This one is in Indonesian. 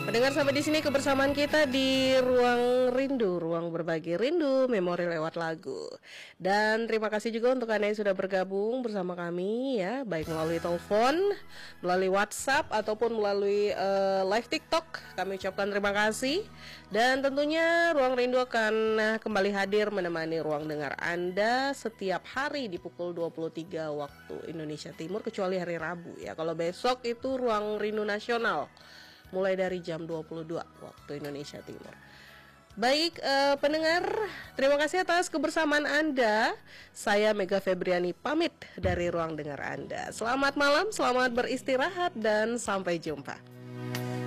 Mendengar sampai di sini kebersamaan kita di Ruang Rindu, ruang berbagi rindu, memori lewat lagu. Dan terima kasih juga untuk Anda yang sudah bergabung bersama kami ya, baik melalui telepon, melalui WhatsApp ataupun melalui live TikTok. Kami ucapkan terima kasih. Dan tentunya Ruang Rindu akan kembali hadir menemani ruang dengar Anda setiap hari di pukul 23 waktu Indonesia Timur kecuali hari Rabu ya. Kalau besok itu Ruang Rindu Nasional mulai dari jam 22 waktu Indonesia Timur. Baik pendengar, terima kasih atas kebersamaan Anda. Saya Mega Febriani pamit dari ruang dengar Anda. Selamat malam, selamat beristirahat dan sampai jumpa.